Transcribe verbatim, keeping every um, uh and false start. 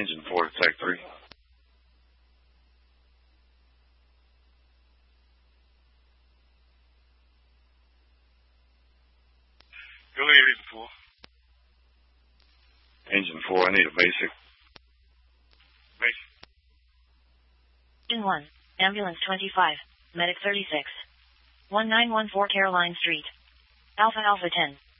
Engine four to Tech three. Go ahead, Engine four. Engine four, I need a basic. Basic. Engine one, Ambulance twenty-five, Medic thirty-six. one nine one four Caroline Street. Alpha Alpha ten.